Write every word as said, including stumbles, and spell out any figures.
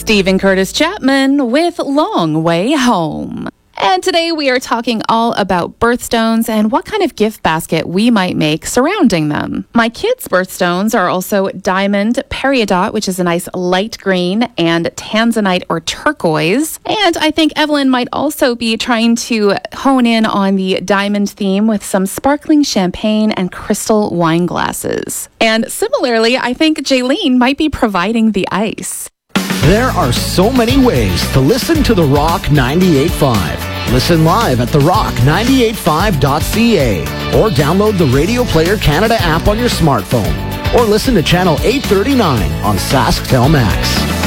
Stephen Curtis Chapman with Long Way Home. And today we are talking all about birthstones and what kind of gift basket we might make surrounding them. My kids' birthstones are also diamond, peridot, which is a nice light green, and tanzanite or turquoise. And I think Evelyn might also be trying to hone in on the diamond theme with some sparkling champagne and crystal wine glasses. And similarly, I think Jaylene might be providing the ice. There are so many ways to listen to The Rock ninety-eight point five. Listen live at the rock nine eight five dot c a or download the Radio Player Canada app on your smartphone or listen to Channel eight thirty-nine on SaskTel Max.